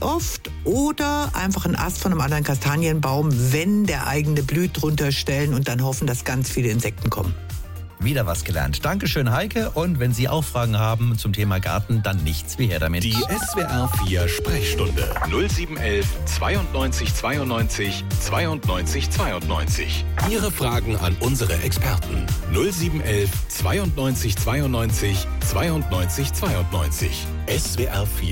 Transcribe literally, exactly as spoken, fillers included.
oft. Oder einfach einen Ast von einem anderen Kastanienbaum, wenn der eigene blüht, drunter stellen und dann hoffen, dass ganz viele Insekten kommen. Wieder was gelernt. Dankeschön, Heike. Und wenn Sie auch Fragen haben zum Thema Garten, dann nichts wie her damit. Die S W R vier Sprechstunde null sieben eins eins zweiundneunzig zweiundneunzig zweiundneunzig zweiundneunzig. Ihre Fragen an unsere Experten null sieben eins eins zweiundneunzig zweiundneunzig zweiundneunzig zweiundneunzig. S W R vier